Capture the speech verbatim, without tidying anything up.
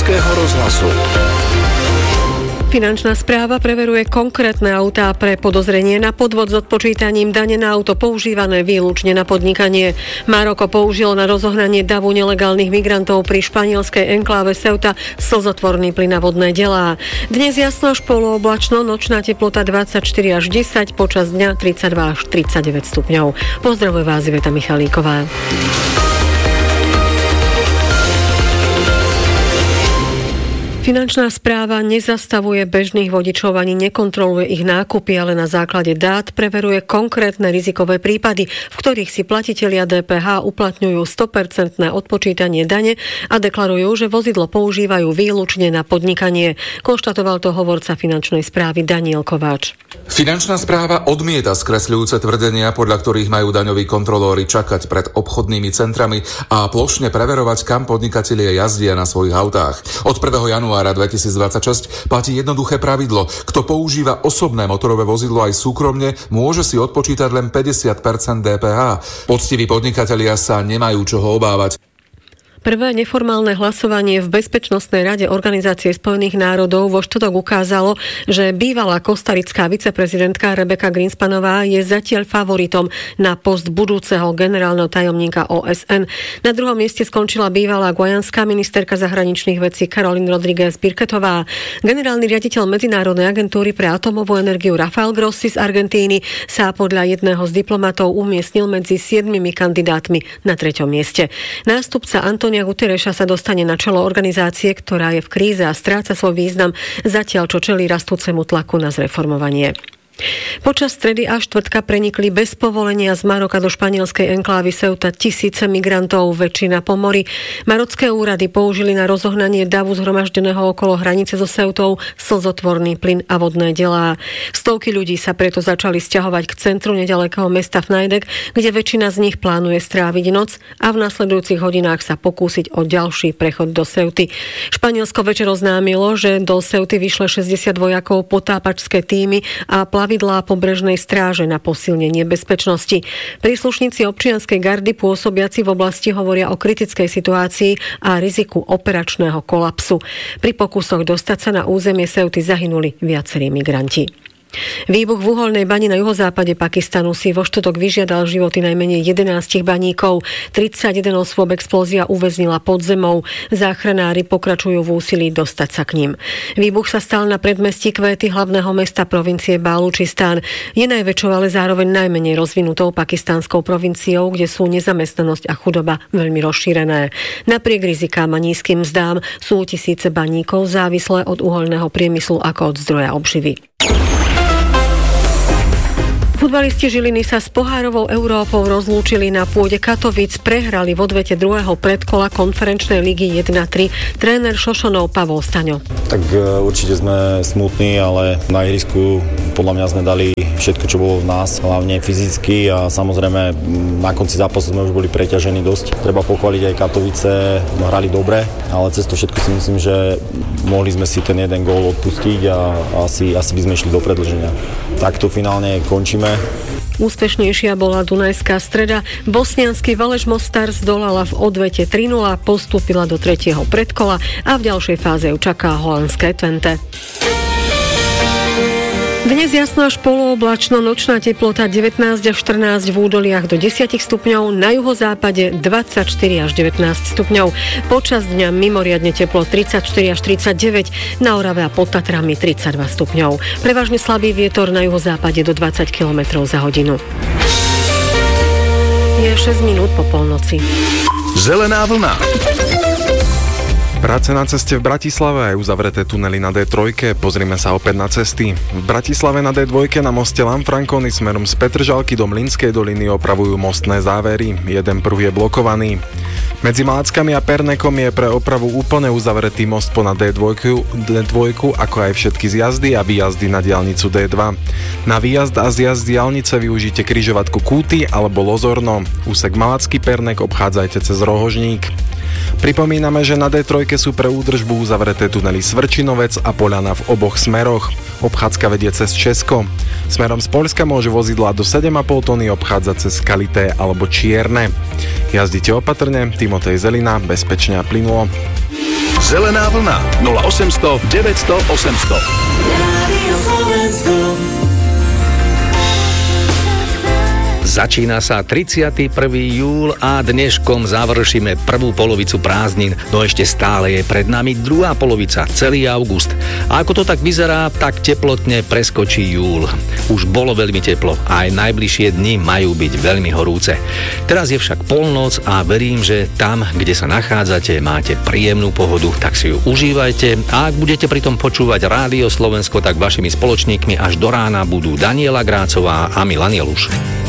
Českého rozhlasu. Finančná správa preveruje konkrétne autá pre podozrenie na podvod s odpočítaním dane na auto používané výlučne na podnikanie. Maroko použilo na rozohnanie davu nelegálnych migrantov pri španielskej enkláve Ceuta slzotvorný plyn a vodné delá. Dnes jasno až polooblačno, nočná teplota dvadsaťštyri až desať, počas dňa tridsaťdva až tridsaťdeväť stupňov. Pozdravuje vás Iveta Michalíková. Finančná správa nezastavuje bežných vodičov ani nekontroluje ich nákupy, ale na základe dát preveruje konkrétne rizikové prípady, v ktorých si platitelia dé pé há uplatňujú sto percent odpočítanie dane a deklarujú, že vozidlo používajú výlučne na podnikanie. Konštatoval to hovorca finančnej správy Daniel Kováč. Finančná správa odmieta skresľujúce tvrdenia, podľa ktorých majú daňoví kontrolóri čakať pred obchodnými centrami a plošne preverovať, kam podnikatelia jazdia na svojich autách. Od prvého januára dvetisícdvadsaťšesť platí jednoduché pravidlo. Kto používa osobné motorové vozidlo aj súkromne, môže si odpočítať len päťdesiat percent dé pé há. Poctiví podnikatelia sa nemajú čoho obávať. Prvé neformálne hlasovanie v Bezpečnostnej rade Organizácie spojených národov vo štvrtok ukázalo, že bývalá kostarická viceprezidentka Rebecca Greenspanová je zatiaľ favoritom na post budúceho generálneho tajomníka ó es en. Na druhom mieste skončila bývalá guajanská ministerka zahraničných vecí Caroline Rodriguez Birketová. Generálny riaditeľ Medzinárodnej agentúry pre atomovú energiu Rafael Grossi z Argentíny sa podľa jedného z diplomatov umiestnil medzi siedmimi kandidátmi na treťom mieste. Nástupca Antonio Guterreša sa dostane na čelo organizácie, ktorá je v kríze a stráca svoj význam, zatiaľ čo čelí rastúcemu tlaku na zreformovanie. Počas stredy a štvrtka prenikli bez povolenia z Maroka do španielskej enklávy Ceuta tisíce migrantov, väčšina po mori. Marocké úrady použili na rozohnanie davu zhromaždeného okolo hranice so Ceutou slzotvorný plyn a vodné delá. Stovky ľudí sa preto začali sťahovať k centru nedalekého mesta Fnajdek, kde väčšina z nich plánuje stráviť noc a v nasledujúcich hodinách sa pokúsiť o ďalší prechod do Ceuty. Španielsko večer oznámilo, že do Ceuty vyšle šesťdesiat vojakov potápačské tímy a pravidlá pobrežnej stráže na posilnenie bezpečnosti. Príslušníci občianskej gardy pôsobiaci v oblasti hovoria o kritickej situácii a riziku operačného kolapsu. Pri pokusoch dostať sa na územie Ceuty zahynuli viacerí migranti. Výbuch v uhoľnej bani na juhozápade Pakistanu si vo štvrtok vyžiadal životy najmenej jedenásť baníkov. tridsaťjeden osôb explózia uväznila pod zemou. Záchranári pokračujú v úsilí dostať sa k ním. Výbuch sa stal na predmestí Kvéty hlavného mesta provincie Balúčistán. Je najväčšou, ale zároveň najmenej rozvinutou pakistánskou provinciou, kde sú nezamestnanosť a chudoba veľmi rozšírené. Napriek rizikám a nízkym mzdám sú tisíce baníkov závislé od uhoľného priemyslu ako od zdroja obživy. Futbalisti Žiliny sa s pohárovou Európou rozlúčili na pôde Katovíc, prehrali v odvete druhého predkola konferenčnej ligy jeden tri tréner Šošonov Pavol Staňo. Tak určite sme smutní, ale na ihrisku podľa mňa sme dali všetko, čo bolo v nás, hlavne fyzicky a samozrejme na konci zápasu sme už boli preťažení dosť. Treba pochváliť aj Katovice, hrali dobre, ale cez to všetko si myslím, že mohli sme si ten jeden gól odpustiť a asi, asi by sme išli do predĺženia. Takto finálne končíme. Úspešnejšia bola Dunajská Streda. Bosniansky Valeš Mostar zdolala v odvete tri nula, postúpila do tretieho predkola a v ďalšej fáze ju čaká holandské Twente. Dnes jasno až polooblačno, nočná teplota devätnásť až štrnásť, v údoliach do desať stupňov, na juhozápade dvadsaťštyri až devätnásť stupňov. Počas dňa mimoriadne teplo tridsaťštyri až tridsaťdeväť, na Orave a pod Tatrami tridsaťdva stupňov. Prevažne slabý vietor na juhozápade do dvadsať kilometrov za hodinu. Je šesť minút po polnoci. Zelená vlna. Práce na ceste v Bratislave aj uzavreté tunely na dé tri. Pozrime sa opäť na cesty. V Bratislave na dé dva na moste Lanfranconi smerom z Petržalky do Mlynskej doliny opravujú mostné závery. Jeden pruh je blokovaný. Medzi Malackami a Pernekom je pre opravu úplne uzavretý most ponad dé dva, dé dva, ako aj všetky zjazdy a výjazdy na diaľnicu dé dva. Na výjazd a zjazd diaľnice využite križovatku Kúty alebo Lozorno. Úsek Malacký Pernek obchádzajte cez Rohožník. Pripomíname, že na dé tri sú pre údržbu uzavreté tunely Svrčinovec a Poľana v oboch smeroch. Obchádzka vedie cez Česko. Smerom z Poľska môže vozidlá do sedem a pol tony obchádzať cez Kalité alebo Čierne. Jazdite opatrne, Timotej Zelina, bezpečne a plynulo. Zelená vlna nula osemsto deväťsto osemsto. Začína sa tridsiateho prvého júla a dneškom završíme prvú polovicu prázdnin, no ešte stále je pred nami druhá polovica, celý august. A ako to tak vyzerá, tak teplotne preskočí júl. Už bolo veľmi teplo a aj najbližšie dni majú byť veľmi horúce. Teraz je však polnoc a verím, že tam, kde sa nachádzate, máte príjemnú pohodu, tak si ju užívajte a ak budete pritom počúvať Rádio Slovensko, tak vašimi spoločníkmi až do rána budú Daniela Grácová a Milan Jeluš.